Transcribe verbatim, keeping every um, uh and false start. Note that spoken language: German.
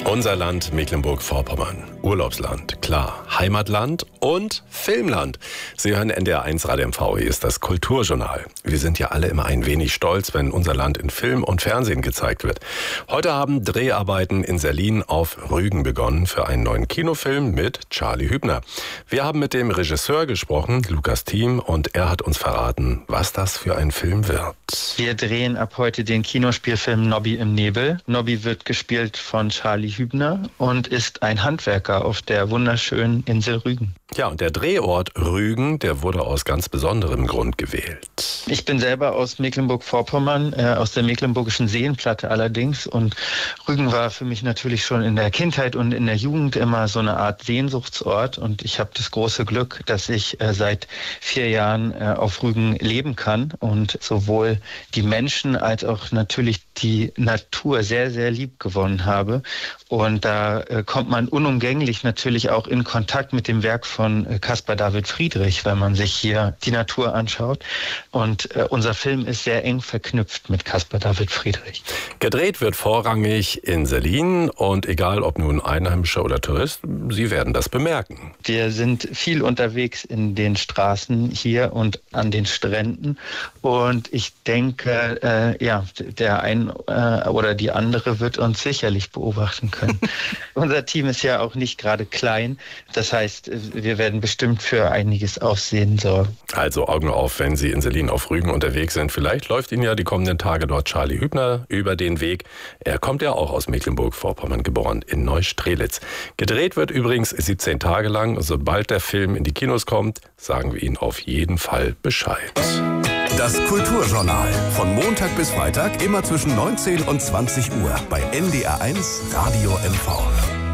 Unser Land Mecklenburg-Vorpommern. Urlaubsland, klar. Heimatland und Filmland. Sie hören N D R eins Radio M V. Hier ist das Kulturjournal. Wir sind ja alle immer ein wenig stolz, wenn unser Land in Film und Fernsehen gezeigt wird. Heute haben Dreharbeiten in Sellin auf Rügen begonnen für einen neuen Kinofilm mit Charlie Hübner. Wir haben mit dem Regisseur gesprochen, Lukas Thiem, und er hat uns verraten, was das für ein Film wird. Wir drehen ab heute den Kinospielfilm Nobby im Nebel. Nobby wird gespielt von Charlie Hübner und ist ein Handwerker auf der wunderschönen Insel Rügen. Ja, und der Drehort Rügen, der wurde aus ganz besonderem Grund gewählt. Ich bin selber aus Mecklenburg-Vorpommern, äh, aus der Mecklenburgischen Seenplatte allerdings. Und Rügen war für mich natürlich schon in der Kindheit und in der Jugend immer so eine Art Sehnsuchtsort. Und ich habe das große Glück, dass ich äh, seit vier Jahren äh, auf Rügen leben kann und sowohl die Menschen als auch natürlich die Natur sehr, sehr lieb gewonnen habe. Und da äh, kommt man unumgänglich natürlich auch in Kontakt mit dem Werk von äh, Caspar David Friedrich, wenn man sich hier die Natur anschaut. Und äh, unser Film ist sehr eng verknüpft mit Caspar David Friedrich. Gedreht wird vorrangig in Sellin und egal ob nun Einheimischer oder Tourist, Sie werden das bemerken. Wir sind viel unterwegs in den Straßen hier und an den Stränden. Und ich denke, äh, ja, der ein äh, oder die andere wird uns sicherlich beobachten können. Unser Team ist ja auch nicht gerade klein. Das heißt, wir werden bestimmt für einiges Aufsehen sorgen. Also Augen auf, wenn Sie in Sellin auf Rügen unterwegs sind. Vielleicht läuft Ihnen ja die kommenden Tage dort Charlie Hübner über den Weg. Er kommt ja auch aus Mecklenburg-Vorpommern, geboren in Neustrelitz. Gedreht wird übrigens siebzehn Tage lang. Sobald der Film in die Kinos kommt, sagen wir Ihnen auf jeden Fall Bescheid. Das Kulturjournal. Von Montag bis Freitag immer zwischen neunzehn und zwanzig Uhr bei N D R eins Radio M V.